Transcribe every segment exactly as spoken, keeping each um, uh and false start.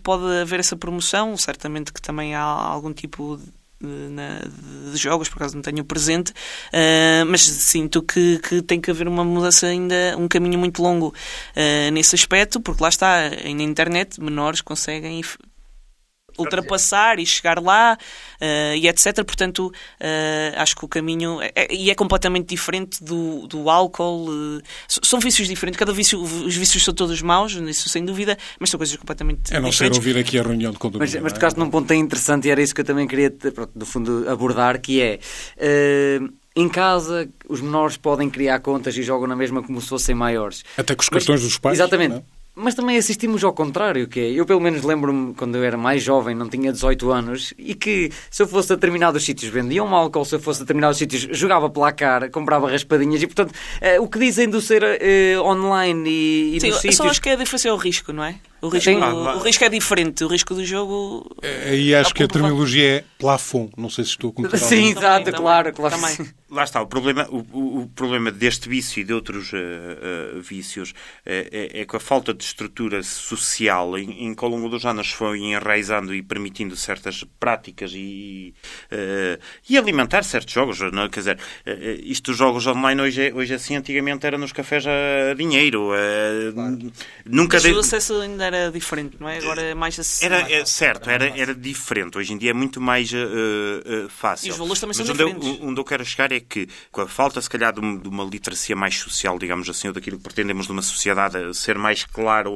pode haver essa promoção. Certamente que também há algum tipo de Na, de jogos, por acaso não tenho presente, uh, mas sinto que, que tem que haver uma mudança ainda, um caminho muito longo uh, nesse aspecto, porque lá está, na internet menores conseguem ultrapassar e chegar lá uh, e etcétera. Portanto, uh, acho que o caminho é, e é completamente diferente do, do álcool. Uh, são vícios diferentes. Cada vício, os vícios são todos maus, isso sem dúvida, mas são coisas completamente diferentes. É não ser ouvir aqui a reunião de condomínio. Mas, mas tocaste num ponto interessante e era isso que eu também queria, pronto, no fundo, abordar, que é... Uh, em casa, os menores podem criar contas e jogam na mesma como se fossem maiores. Até com os cartões mas, dos pais. Exatamente. Não? Mas também assistimos ao contrário, que é, eu pelo menos lembro-me quando eu era mais jovem, não tinha dezoito anos, e que se eu fosse a determinados sítios vendiam álcool, se eu fosse a determinados sítios jogava pela cara, comprava raspadinhas, e portanto eh, o que dizem do ser eh, online e, e Sim, nos sítios... Sim, eu só acho que a diferença é o risco, não é? O risco, o, o risco é diferente, o risco do jogo... Aí acho que a terminologia é plafond, não sei se estou a cometer. Sim, exato, também, claro, claro. Também. Lá está, o problema, o, o, o problema deste vício e de outros uh, uh, vícios uh, é, é com a falta de estrutura social em, em que ao longo dos anos foi enraizando e permitindo certas práticas e, uh, e alimentar certos jogos. Não? Quer dizer, uh, isto dos jogos online hoje é, hoje é assim, antigamente era nos cafés a dinheiro. Uh, claro. Nunca Mas de... o acesso ainda era diferente, não é? Agora é mais acessível. Era, é, certo, era, era diferente. Hoje em dia é muito mais uh, uh, fácil. E os valores também Mas são onde diferentes. Eu, onde eu quero chegar é que, com a falta, se calhar, de uma, de uma literacia mais social, digamos assim, ou daquilo que pretendemos de uma sociedade ser mais claro uh,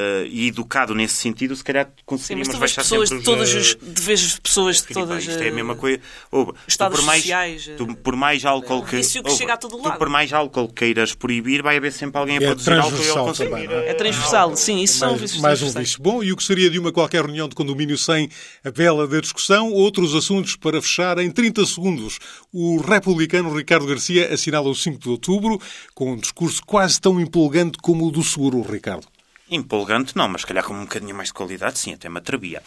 e educado nesse sentido, se calhar conseguiríamos Sim, baixar pessoas sempre de todas os... Os, de vez pessoas de Filipe, todas... Isto é a mesma coisa. Oh, estados tu por mais, sociais... Tu, por mais álcool que... Vício que oh, chega a todo tu lado. por mais álcool queiras proibir, vai haver sempre alguém a é produzir álcool e ao consumir. Também, é? é transversal, sim, isso mais, são vícios mais um transversais. vício. Bom, e o que seria de uma qualquer reunião de condomínio sem a vela da discussão? Outros assuntos para fechar em trinta segundos. O republicano Ricardo Garcia assinala o cinco de outubro com um discurso quase tão empolgante como o do seguro, Ricardo. Empolgante não, mas se calhar com um bocadinho mais de qualidade, sim, até me atrevia.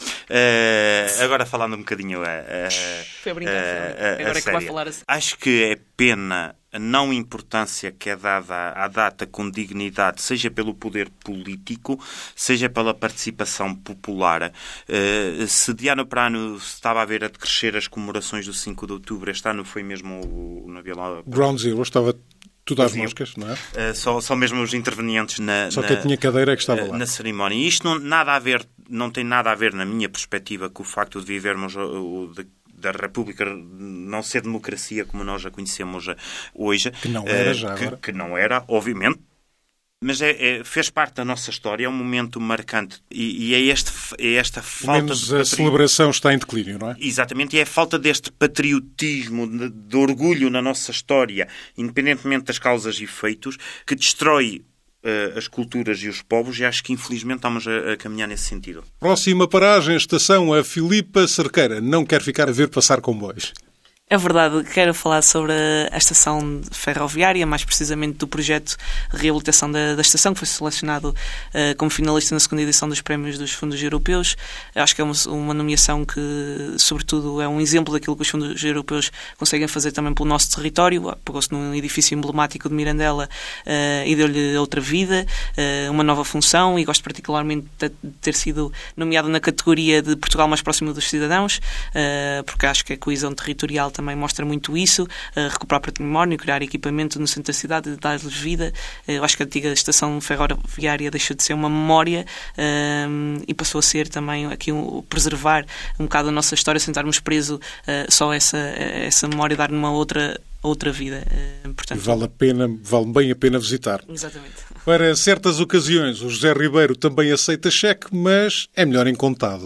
Uh, agora falando um bocadinho a, a, Foi a brincar, a, a, agora a é que vai falar assim. Acho que é pena a não importância que é dada à data com dignidade, seja pelo poder político, seja pela participação popular. Uh, se de ano para ano se estava a ver a decrescer as comemorações do cinco de outubro, este ano foi mesmo o, na Vila... Ground Zero estava... Tudo às moscas, não é? Uh, só, só mesmo os intervenientes na, só na, que tinha cadeira que estava uh, lá. na cerimónia. E isto não, nada a ver, não tem nada a ver, na minha perspectiva, com o facto de vivermos o, de, da República não ser democracia como nós a conhecemos hoje. Que não era uh, já que, agora. Que não era, obviamente. Mas é, é, fez parte da nossa história, é um momento marcante e, e é, este, é esta falta menos de... a patri... celebração está em declínio, não é? Exatamente, e é a falta deste patriotismo, de, de orgulho na nossa história, independentemente das causas e efeitos, que destrói uh, as culturas e os povos, e acho que infelizmente estamos a, a caminhar nesse sentido. Próxima paragem, estação a Filipa Cerqueira. Não quer ficar a ver passar comboios. É verdade, quero falar sobre a estação ferroviária, mais precisamente do projeto de reabilitação da, da estação, que foi selecionado uh, como finalista na segunda edição dos prémios dos fundos europeus. Eu acho que é uma, uma nomeação que, sobretudo, é um exemplo daquilo que os fundos europeus conseguem fazer também pelo nosso território. Pegou-se num edifício emblemático de Mirandela uh, e deu-lhe outra vida, uh, uma nova função, e gosto particularmente de ter sido nomeado na categoria de Portugal mais próximo dos cidadãos, uh, porque acho que a coesão territorial também mostra muito isso, uh, recuperar património, criar equipamento no centro da cidade, dar-lhes vida. Uh, eu acho que a antiga estação ferroviária deixou de ser uma memória uh, e passou a ser também aqui um, preservar um bocado a nossa história, sem estarmos presos uh, só a essa, a essa memória, dar uma outra outra vida. Portanto, vale a pena, vale bem a pena visitar. Exatamente. Para certas ocasiões, o José Ribeiro também aceita cheque, mas é melhor em contado.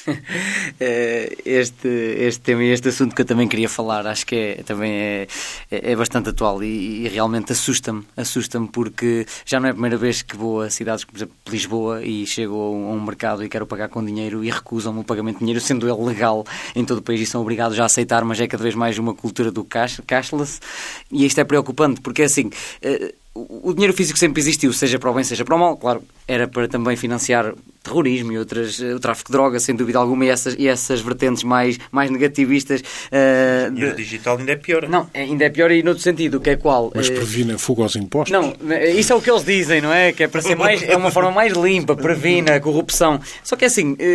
Este, este tema e este assunto que eu também queria falar, acho que é, também é, é bastante atual e, e realmente assusta-me, assusta-me porque já não é a primeira vez que vou a cidades como, por exemplo, Lisboa e chego a um, a um mercado e quero pagar com dinheiro e recusam-me o pagamento de dinheiro, sendo ele legal em todo o país e são obrigados a aceitar, mas é cada vez mais uma cultura do cash, cashless. E isto é preocupante, porque é assim, o dinheiro físico sempre existiu, seja para o bem, seja para o mal, claro, era para também financiar terrorismo e outras, o tráfico de drogas, sem dúvida alguma, e essas, e essas vertentes mais, mais negativistas. Uh, o dinheiro de... digital ainda é pior. Não, ainda é pior e noutro sentido, que é qual? Mas previne a fuga aos impostos? Não, isso é o que eles dizem, não é? Que é para ser mais, é uma forma mais limpa, previne a corrupção. Só que é assim...